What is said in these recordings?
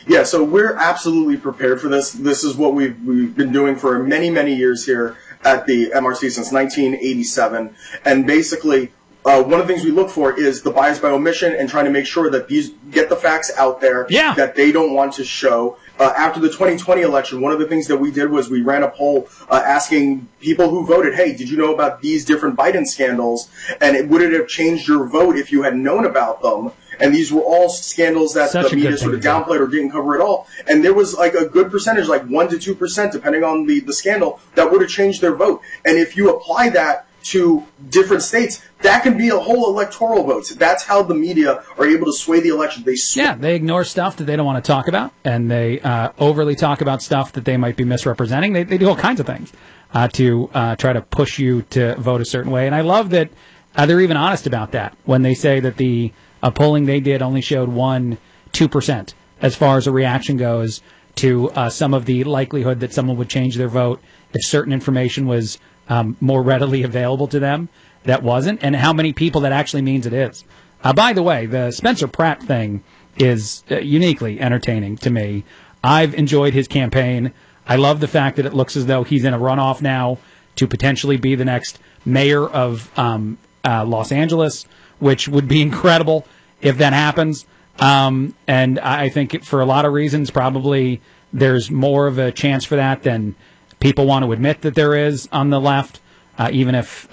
Yeah, so we're absolutely prepared for this. This is what we've been doing for many, many years here at the MRC since 1987. And basically, one of the things we look for is the bias by omission and trying to make sure that these get the facts out there that they don't want to show. After the 2020 election, one of the things that we did was we ran a poll asking people who voted, hey, did you know about these different Biden scandals? And would it have changed your vote if you had known about them? And these were all scandals that the media sort of downplayed or didn't cover at all. And there was like a good percentage, like 1% to 2%, depending on the scandal, that would have changed their vote. And if you apply that to different states, that can be a whole electoral vote. That's how the media are able to sway the election. They ignore stuff that they don't want to talk about, and they overly talk about stuff that they might be misrepresenting. They do all kinds of things to try to push you to vote a certain way. And I love that they're even honest about that when they say that the polling they did only showed 2% as far as a reaction goes to some of the likelihood that someone would change their vote if certain information was more readily available to them. That wasn't, and how many people that actually means it is. By the way, the Spencer Pratt thing is uniquely entertaining to me. I've enjoyed his campaign. I love the fact that it looks as though he's in a runoff now to potentially be the next mayor of Los Angeles, which would be incredible if that happens. And I think for a lot of reasons, probably there's more of a chance for that than people want to admit that there is on the left, even if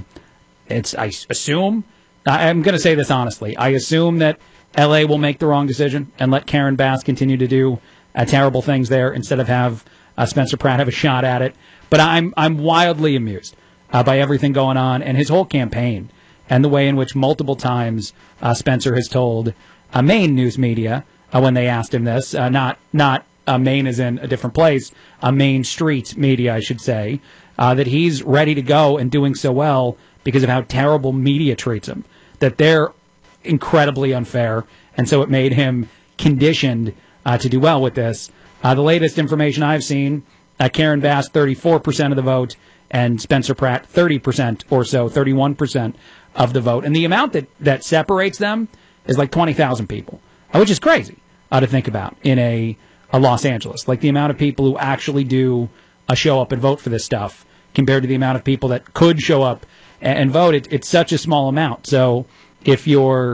I assume, I'm going to say this honestly, I assume that L.A. will make the wrong decision and let Karen Bass continue to do terrible things there instead of have Spencer Pratt have a shot at it. But I'm wildly amused by everything going on and his whole campaign and the way in which multiple times Spencer has told Maine news media when they asked him this, not Maine as in a different place, Main Street media, I should say, that he's ready to go and doing so well because of how terrible media treats him, that they're incredibly unfair, and so it made him conditioned to do well with this. The latest information I've seen, Karen Bass, 34% of the vote, and Spencer Pratt, 30% or so, 31% of the vote. And the amount that separates them is like 20,000 people, which is crazy to think about in a Los Angeles. Like the amount of people who actually do show up and vote for this stuff compared to the amount of people that could show up and vote, it's such a small amount. So if you're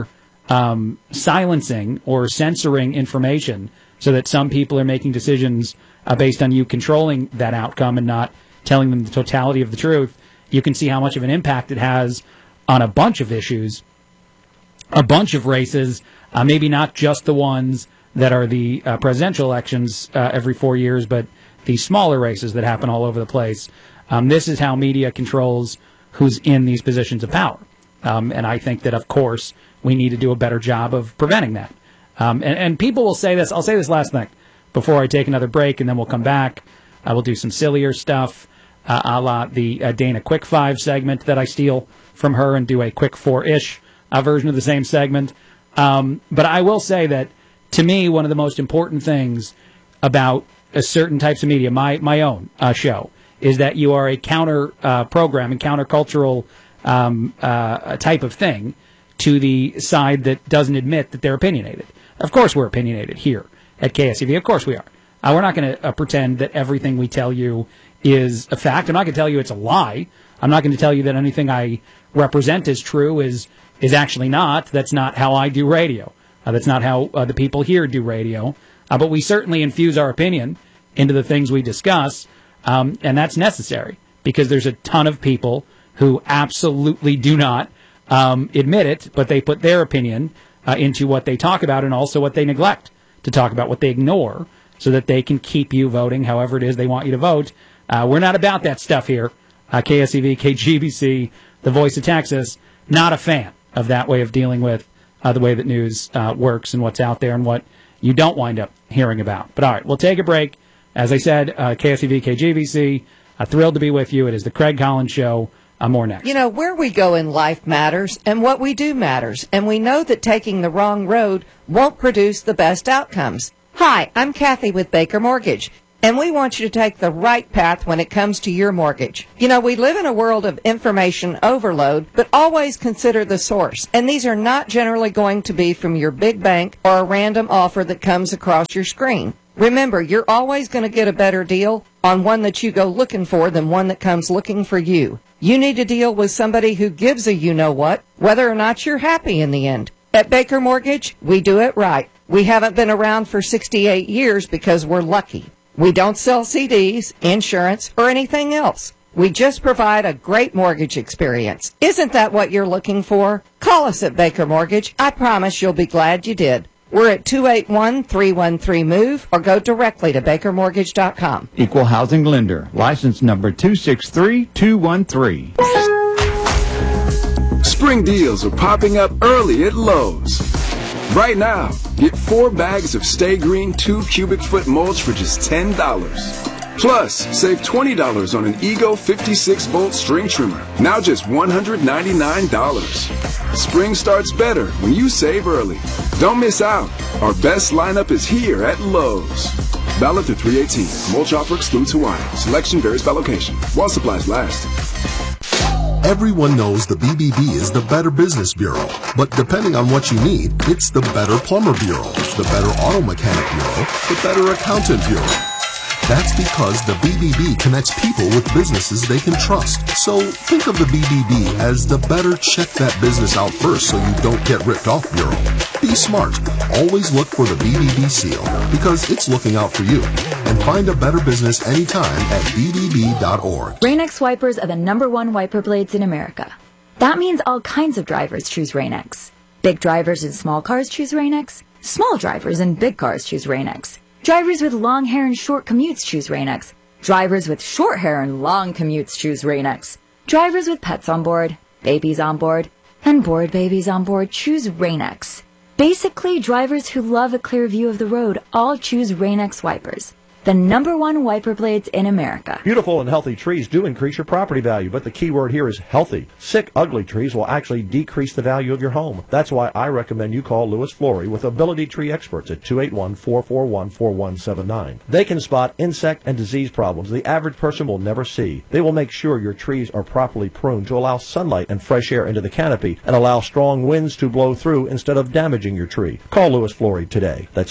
silencing or censoring information so that some people are making decisions based on you controlling that outcome and not telling them the totality of the truth, you can see how much of an impact it has on a bunch of issues, a bunch of races, maybe not just the ones that are the presidential elections every 4 years, but the smaller races that happen all over the place. This is how media controls who's in these positions of power. And I think that, of course, we need to do a better job of preventing that. And people will say this. I'll say this last thing before I take another break, and then we'll come back. I will do some sillier stuff, a la the Dana Quick 5 segment that I steal from her and do a Quick 4-ish version of the same segment. But I will say that, to me, one of the most important things about certain types of media, my own show, is that you are a counter program and countercultural type of thing to the side that doesn't admit that they're opinionated. Of course we're opinionated here at KSEV. Of course we are. We're not going to pretend that everything we tell you is a fact. I'm not going to tell you it's a lie. I'm not going to tell you that anything I represent as true is actually not. That's not how I do radio. That's not how the people here do radio. But we certainly infuse our opinion into the things we discuss. And that's necessary because there's a ton of people who absolutely do not admit it, but they put their opinion into what they talk about and also what they neglect to talk about, what they ignore, so that they can keep you voting however it is they want you to vote. We're not about that stuff here. KSEV, KGBC, the voice of Texas, not a fan of that way of dealing with the way that news works and what's out there and what you don't wind up hearing about. But all right, we'll take a break. As I said, KSEV, KGBC, thrilled to be with you. It is the Craig Collins Show. More next. You know, where we go in life matters, and what we do matters. And we know that taking the wrong road won't produce the best outcomes. Hi, I'm Kathy with Baker Mortgage. And we want you to take the right path when it comes to your mortgage. You know, we live in a world of information overload, but always consider the source. And these are not generally going to be from your big bank or a random offer that comes across your screen. Remember, you're always going to get a better deal on one that you go looking for than one that comes looking for you. You need to deal with somebody who gives a you-know-what, whether or not you're happy in the end. At Baker Mortgage, we do it right. We haven't been around for 68 years because we're lucky. We don't sell CDs, insurance, or anything else. We just provide a great mortgage experience. Isn't that what you're looking for? Call us at Baker Mortgage. I promise you'll be glad you did. We're at 281-313-MOVE or go directly to bakermortgage.com. Equal housing lender. License number 263213. Spring deals are popping up early at Lowe's. Right now, get 4 bags of Stay Green 2 cubic foot mulch for just $10. Plus, save $20 on an Ego 56-volt string trimmer, now just $199. Spring starts better when you save early. Don't miss out. Our best lineup is here at Lowe's. Valid through 3/18. Mulch offer excludes Hawaii. Selection varies by location. While supplies last. Everyone knows the BBB is the Better Business Bureau, but depending on what you need, it's the Better Plumber Bureau, the Better Auto Mechanic Bureau, the Better Accountant Bureau. That's because the BBB connects people with businesses they can trust. So think of the BBB as the better check that business out first so you don't get ripped off bureau. Be smart. Always look for the BBB seal because it's looking out for you. And find a better business anytime at bbb.org. Rain-X wipers are the #1 wiper blades in America. That means all kinds of drivers choose Rain-X. Big drivers in small cars choose Rain-X. Small drivers in big cars choose Rain-X. Drivers with long hair and short commutes choose Rain-X. Drivers with short hair and long commutes choose Rain-X. Drivers with pets on board, babies on board, and board babies on board choose Rain-X. Basically, drivers who love a clear view of the road all choose Rain-X wipers. The #1 wiper blades in America. Beautiful and healthy trees do increase your property value, but the key word here is healthy. Sick, ugly trees will actually decrease the value of your home. That's why I recommend you call Lewis Flory with Ability Tree Experts at 281-441-4179. They can spot insect and disease problems the average person will never see. They will make sure your trees are properly pruned to allow sunlight and fresh air into the canopy and allow strong winds to blow through instead of damaging your tree. Call Lewis Flory today. That's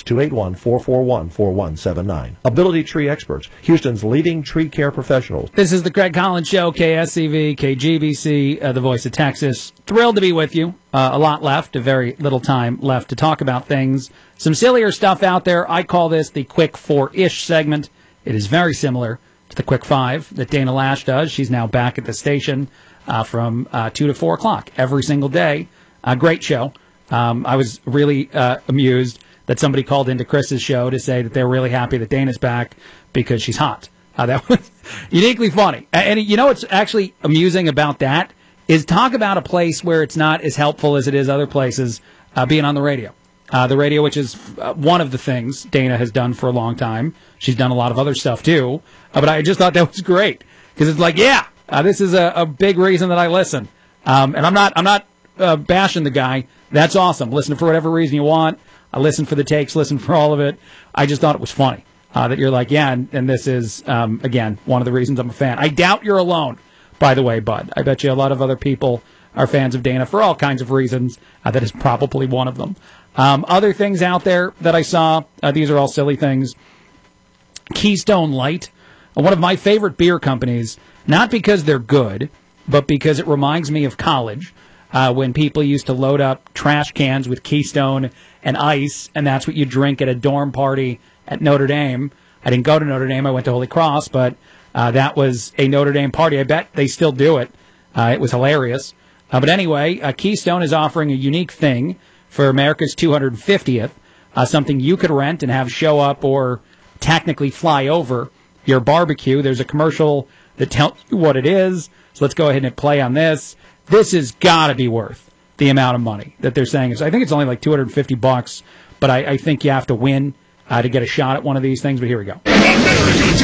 281-441-4179. Ability Tree Experts, Houston's leading tree care professionals. This is the Craig Collins Show, KSCV, KGBC, the voice of Texas. Thrilled to be with you. A lot left, a very little time left to talk about things. Some sillier stuff out there. I call this the Quick 4-ish segment. It is very similar to the Quick 5 that Dana Lash does. She's now back at the station from 2 to 4 o'clock every single day. Great show. I was really amused that somebody called into Chris's show to say that they're really happy that Dana's back because she's hot. That was uniquely funny. And you know what's actually amusing about that is talk about a place where it's not as helpful as it is other places being on the radio. The radio, which is one of the things Dana has done for a long time. She's done a lot of other stuff, too. But I just thought that was great because it's like, this is a big reason that I listen. And I'm not bashing the guy. That's awesome. Listen for whatever reason you want. I listen for the takes, listen for all of it. I just thought it was funny that you're like, and this is, again, one of the reasons I'm a fan. I doubt you're alone, by the way, Bud. I bet you a lot of other people are fans of Dana for all kinds of reasons. That is probably one of them. Other things out there that I saw, these are all silly things. Keystone Light, one of my favorite beer companies, not because they're good, but because it reminds me of college. When people used to load up trash cans with Keystone and ice, and that's what you drink at a dorm party at Notre Dame. I didn't go to Notre Dame. I went to Holy Cross, but that was a Notre Dame party. I bet they still do it. It was hilarious. But anyway, Keystone is offering a unique thing for America's 250th, something you could rent and have show up or technically fly over your barbecue. There's a commercial that tells you what it is, so let's go ahead and play on this. This has got to be worth the amount of money that they're saying. I think it's only like $250, but I think you have to win to get a shot at one of these things. But here we go.